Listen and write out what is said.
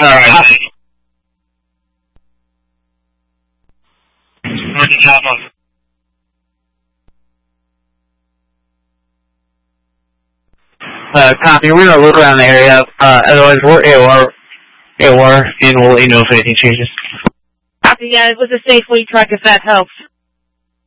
Alright, thank you. Working job on. Copy, we're gonna look around the area. Otherwise, we're AOR, and we'll let you know if anything changes. Copy, yeah, it was a Safeway truck if that helps.